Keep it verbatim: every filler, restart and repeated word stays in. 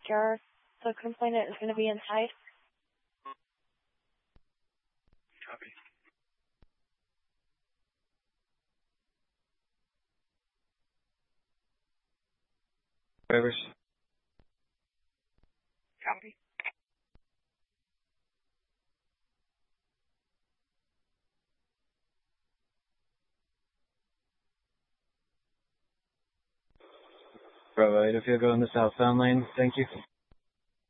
secure. The complainant is going to be inside. Copy. Drivers. Copy. Bravo eight, if you'll go in the southbound lane, thank you.